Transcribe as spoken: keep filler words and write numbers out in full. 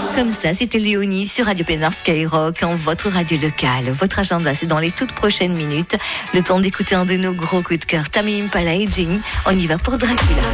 Comme ça, c'était Léonie sur Radio Pénard Skyrock, en votre radio locale. Votre agenda, c'est dans les toutes prochaines minutes. Le temps d'écouter un de nos gros coups de cœur, Tame Impala et Jenny. On y va pour Dracula.